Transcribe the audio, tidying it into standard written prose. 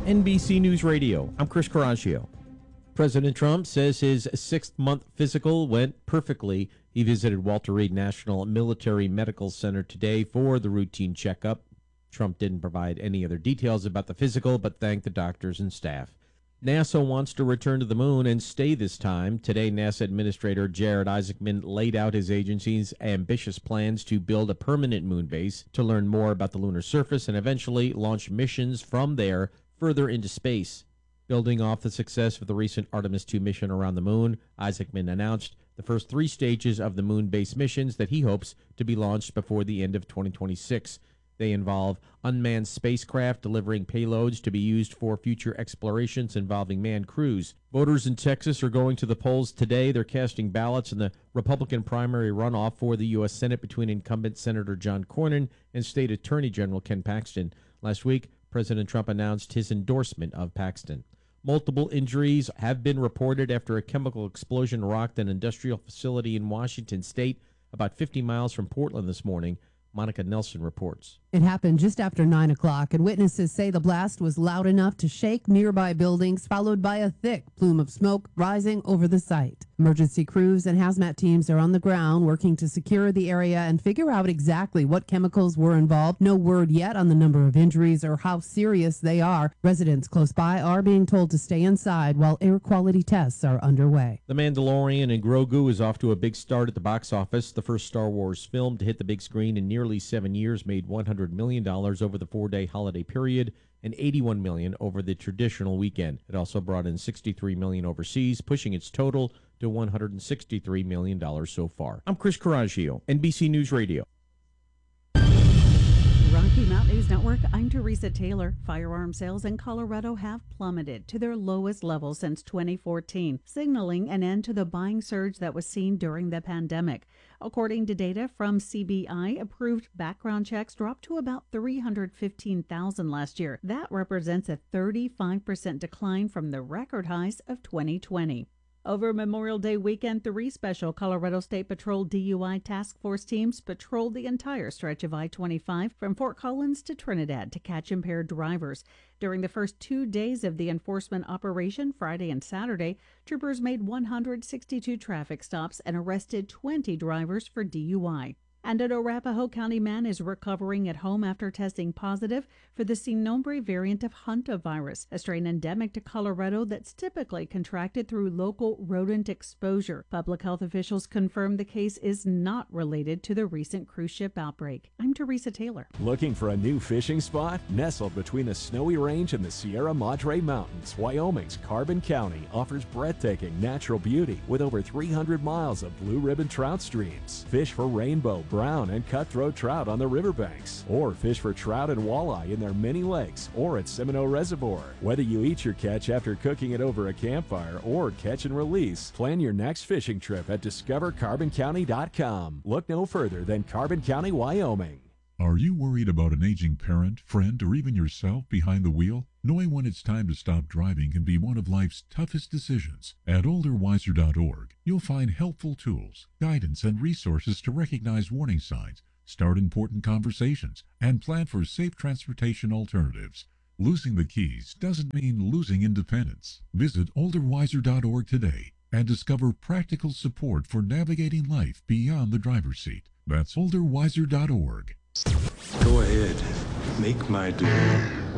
NBC News Radio. I'm Chris Coraggio. President Trump says his sixth-month physical went perfectly. He visited Walter Reed National Military Medical Center today for the routine checkup. Trump didn't provide any other details about the physical, but thanked the doctors and staff. NASA wants to return to the moon and stay this time. Today, NASA Administrator Jared Isaacman laid out his agency's ambitious plans to build a permanent moon base to learn more about the lunar surface and eventually launch missions from there further into space. Building off the success of the recent Artemis II mission around the moon, Isaacman announced the first 3 stages of the moon base missions that he hopes to be launched before the end of 2026. They involve unmanned spacecraft delivering payloads to be used for future explorations involving manned crews. Voters in Texas are going to the polls today. They're casting ballots in the Republican primary runoff for the U.S. Senate between incumbent Senator John Cornyn and State Attorney General Ken Paxton. Last week, President Trump announced his endorsement of Paxton. Multiple injuries have been reported after a chemical explosion rocked an industrial facility in Washington state about 50 miles from Portland this morning. Monica Nelson reports. It happened just after 9 o'clock, and witnesses say the blast was loud enough to shake nearby buildings, followed by a thick plume of smoke rising over the site. Emergency crews and hazmat teams are on the ground working to secure the area and figure out exactly what chemicals were involved. No word yet on the number of injuries or how serious they are. Residents close by are being told to stay inside while air quality tests are underway. The Mandalorian and Grogu is off to a big start at the box office. The first Star Wars film to hit the big screen in nearly 7 years made $100 million over the 4-day holiday period and $81 million over the traditional weekend. It also brought in $63 million overseas, pushing its total to $163 million so far. I'm Chris Coraggio, NBC News Radio. Rocky Mountain News Network, I'm Teresa Taylor. Firearm sales in Colorado have plummeted to their lowest level since 2014, signaling an end to the buying surge that was seen during the pandemic. According to data from CBI, approved background checks dropped to about 315,000 last year. That represents a 35% decline from the record highs of 2020. Over Memorial Day weekend, 3 special Colorado State Patrol DUI task force teams patrolled the entire stretch of I-25 from Fort Collins to Trinidad to catch impaired drivers. During the first 2 days of the enforcement operation, Friday and Saturday, troopers made 162 traffic stops and arrested 20 drivers for DUI. And an Arapahoe County man is recovering at home after testing positive for the Sinombre variant of hantavirus, a strain endemic to Colorado that's typically contracted through local rodent exposure. Public health officials confirm the case is not related to the recent cruise ship outbreak. I'm Teresa Taylor. Looking for a new fishing spot? Nestled between the Snowy Range and the Sierra Madre Mountains, Wyoming's Carbon County offers breathtaking natural beauty with over 300 miles of blue ribbon trout streams. Fish for rainbow, brown, and cutthroat trout on the riverbanks, or fish for trout and walleye in their many lakes or at Seminole Reservoir. Whether you eat your catch after cooking it over a campfire or catch and release, plan your next fishing trip at discovercarboncounty.com. Look no further than Carbon County, Wyoming. Are you worried about an aging parent, friend, or even yourself behind the wheel? Knowing when it's time to stop driving can be one of life's toughest decisions. At olderwiser.org, you'll find helpful tools, guidance, and resources to recognize warning signs, start important conversations, and plan for safe transportation alternatives. Losing the keys doesn't mean losing independence. Visit olderwiser.org today and discover practical support for navigating life beyond the driver's seat. That's olderwiser.org. Go ahead, make my day.